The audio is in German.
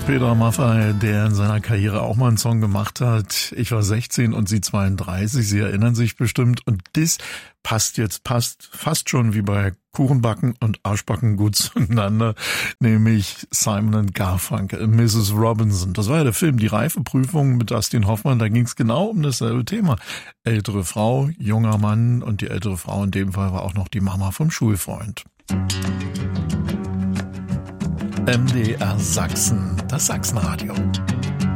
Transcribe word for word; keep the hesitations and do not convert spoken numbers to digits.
Peter Maffay, der in seiner Karriere auch mal einen Song gemacht hat. Ich war sechzehn und sie zweiunddreißig. Sie erinnern sich bestimmt. Und das passt jetzt, passt fast schon wie bei Kuchenbacken und Arschbacken gut zueinander. Nämlich Simon and Garfunkel, Missus Robinson. Das war ja der Film Die Reifeprüfung mit Dustin Hoffmann. Da ging es genau um dasselbe Thema. Ältere Frau, junger Mann und die ältere Frau in dem Fall war auch noch die Mama vom Schulfreund. M D R Sachsen, das Sachsenradio.